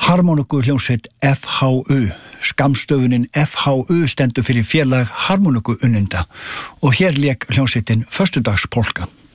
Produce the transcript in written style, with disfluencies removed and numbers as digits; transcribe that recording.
Harmoniku hljómsveit FHU. Skammstöfunin FHU stendur fyrir félag harmoniku unnenda og hér lék hljómsveitin Föstudagspolka.